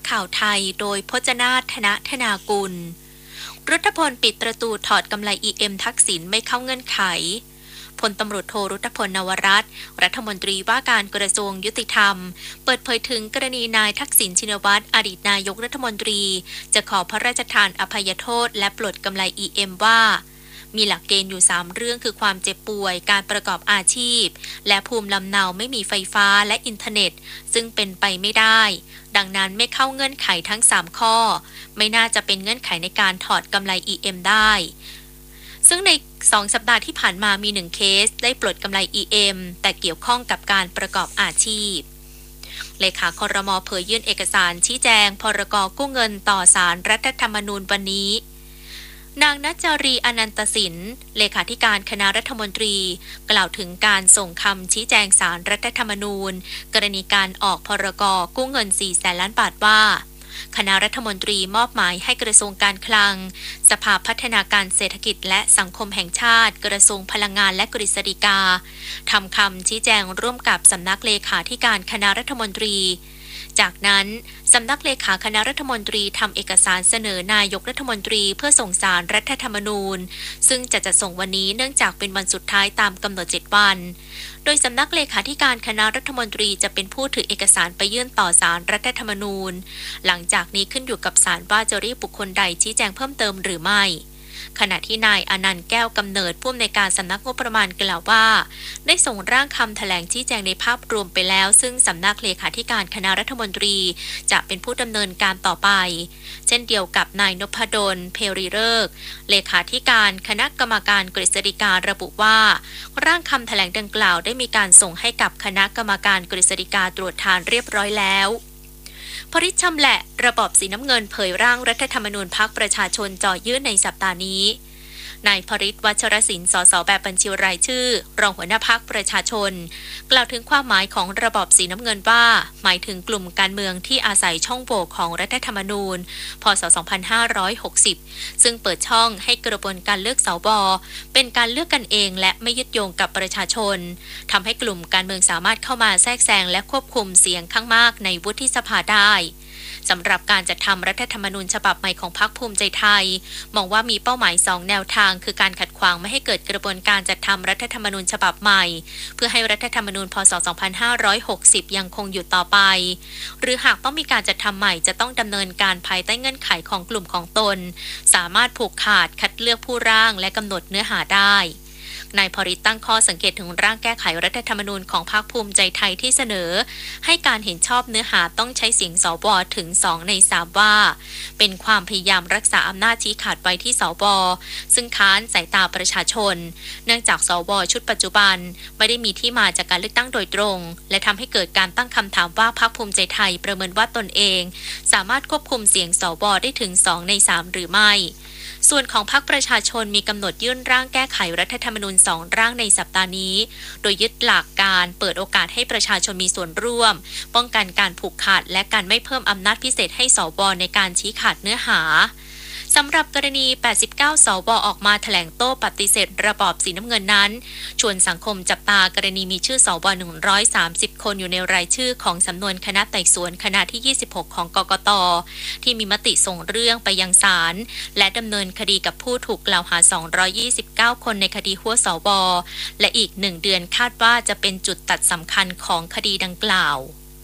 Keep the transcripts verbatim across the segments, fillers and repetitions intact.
ข่าวไทยโดยพจนาถ ธนธนากุลรัฐพลปิดประตูถอดกำไร อี เอ็ม ทักษิณไม่เข้าเงื่อนไขพลตำรวจโทรุตพลนวรัตน์รัฐมนตรีว่าการกระทรวงยุติธรรมเปิดเผยถึงกรณีนายทักษิณชินวัตรอดีตนายกรัฐมนตรีจะขอพระราชทานอภัยโทษและปลดกำไร อี เอ็ม ว่ามีหลักเกณฑ์อยู่สามเรื่องคือความเจ็บป่วยการประกอบอาชีพและภูมิลำเนาไม่มีไฟฟ้าและอินเทอร์เน็ตซึ่งเป็นไปไม่ได้ดังนั้นไม่เข้าเงื่อนไขทั้งสามข้อไม่น่าจะเป็นเงื่อนไขในการถอดกำไร อี เอ็ม ได้ซึ่งในสองสัปดาห์ที่ผ่านมามีหนึ่งเคสได้ปลดกำไร อี เอ็ม แต่เกี่ยวข้องกับการประกอบอาชีพเลขาครม.เผยยื่นเอกสารชี้แจงพรก.กู้เงินต่อศาลรัฐธรรมนูญวันนี้นางณัจจารีอนันตสินเลขาธิการคณะรัฐมนตรีกล่าวถึงการส่งคำชี้แจงศาลรัฐธรรมนูญกรณีการออกพรก.กู้เงินสี่แสนล้านบาทว่าคณะรัฐมนตรีมอบหมายให้กระทรวงการคลังสภาพัฒนาการเศรษฐกิจและสังคมแห่งชาติกระทรวงพลังงานและกฤษฎีกาทำคำชี้แจงร่วมกับสำนักเลขาธิการคณะรัฐมนตรีจากนั้นสำนักเลขาคณะรัฐมนตรีทำเอกสารเสนอนายกรัฐมนตรีเพื่อส่งศาลรัฐธรรมนูญซึ่งจะจัดส่งวันนี้เนื่องจากเป็นวันสุดท้ายตามกำหนดเจ็ดวันโดยสำนักเลขาธิการคณะรัฐมนตรีจะเป็นผู้ถือเอกสารไปยื่นต่อศาลรัฐธรรมนูญหลังจากนี้ขึ้นอยู่กับศาลว่าจะเรียกบุคคลใดชี้แจงเพิ่มเติมหรือไม่ขณะที่นายอนันต์แก้วกำเนิดผู้อำนวยการสำนักงบประมาณกล่าวว่าได้ส่งร่างคำแถลงชี้แจงในภาพรวมไปแล้วซึ่งสำนักเลขาธิการคณะรัฐมนตรีจะเป็นผู้ดำเนินการต่อไปเช่นเดียวกับนายนพดลเพรีฤกษ์เลขาธิการคณะกรรมการกฤษฎีการะบุว่าร่างคำแถลงดังกล่าวได้มีการส่งให้กับคณะกรรมการกฤษฎีกาตรวจทานเรียบร้อยแล้วพริชชำแหละระบอบสีน้ำเงินเผยร่างรัฐธรรมนูญพรรคประชาชนจ่อยื่นในสัปดาห์นี้นายพริชวัชรศิลป์สสแบบบัญชีรายชื่อรองหัวหน้าพรรคประชาชนกล่าวถึงความหมายของระบอบสีน้ำเงินว่าหมายถึงกลุ่มการเมืองที่อาศัยช่องโหว่ของรัฐธรรมนูญพ.ศ. สองพันห้าร้อยหกสิบซึ่งเปิดช่องให้กระบวนการเลือกสวเป็นการเลือกกันเองและไม่ยึดโยงกับประชาชนทำให้กลุ่มการเมืองสามารถเข้ามาแทรกแซงและควบคุมเสียงข้างมากในวุฒิสภาได้สำหรับการจัดทำรัฐธรรมนูญฉบับใหม่ของพรรคภูมิใจไทยมองว่ามีเป้าหมายสองแนวทางคือการขัดขวางไม่ให้เกิดกระบวนการจัดทำรัฐธรรมนูญฉบับใหม่เพื่อให้รัฐธรรมนูญพ.ศ. สองพันห้าร้อยหกสิบยังคงอยู่ต่อไปหรือหากต้องมีการจัดทำใหม่จะต้องดำเนินการภายใต้เงื่อนไขของกลุ่มของตนสามารถผูกขาดคัดเลือกผู้ร่างและกำหนดเนื้อหาได้นายพริตตั้งข้อสังเกตถึงร่างแก้ไขรัฐธรรมนูญของพรรคภูมิใจไทยที่เสนอให้การเห็นชอบเนื้อหาต้องใช้เสียงสวถึงสองในสามว่าเป็นความพยายามรักษาอำนาจชี้ขาดไว้ที่สวซึ่งค้านสายตาประชาชนเนื่องจากสวชุดปัจจุบันไม่ได้มีที่มาจากการเลือกตั้งโดยตรงและทำให้เกิดการตั้งคำถามว่าพรรคภูมิใจไทยประเมินว่าตนเองสามารถควบคุมเสียงสวได้ถึงสองในสามหรือไม่ส่วนของพรรคประชาชนมีกำหนดยื่นร่างแก้ไขรัฐธรรมนูญสองร่างในสัปดาห์นี้โดยยึดหลักการเปิดโอกาสให้ประชาชนมีส่วนร่วมป้องกันการผูกขาดและการไม่เพิ่มอำนาจพิเศษให้สวในการชี้ขาดเนื้อหาสำหรับกรณีแปดสิบเก้าสวออกมาแถลงโต้ปฏิเสธระบอบสีน้ำเงินนั้นชวนสังคมจับตากรณีมีชื่อสวหนึ่งร้อยสามสิบคนอยู่ในรายชื่อของสำนวนคณะไต่สวนคณะที่ยี่สิบหกของกกต.ที่มีมติส่งเรื่องไปยังศาลและดำเนินคดีกับผู้ถูกกล่าวหาสองร้อยยี่สิบเก้าคนในคดีหัวสวและอีกหนึ่งเดือนคาดว่าจะเป็นจุดตัดสำคัญของคดีดังกล่าว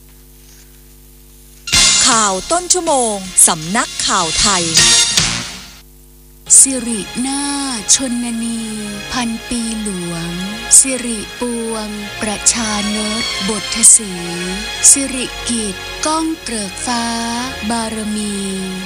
ข่าวต้นชั่วโมงสำนักข่าวไทยสิรินาชนนีพันปีหลวงสิริปวงประชานตบทศรีสิริกิจก้องเกริกฟ้าบารมี